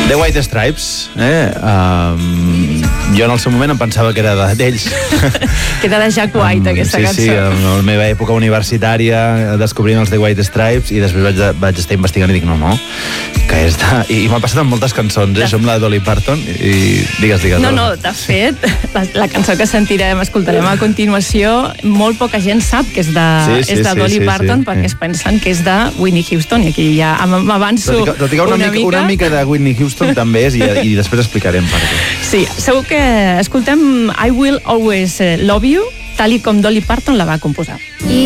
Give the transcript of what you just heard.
The White Stripes, jo en el seu moment em pensava que era d'ells. Que era de Jack White, aquesta cançó. Sí, en la meva època universitària descobrint els The White Stripes i després vaig estar investigant i dic, no, que és de... I m'ha passat amb moltes cançons, això amb la Dolly Parton, i digues. No, de fet, la cançó que escoltarem a continuació, molt poca gent sap que és de Dolly Parton, perquè es pensen que és de Whitney Houston, i aquí ja m'avanço una mica de Whitney Houston també és, i després explicarem per què. Sí, segur que escoltem I Will Always Love You, tal i com Dolly Parton la va composar.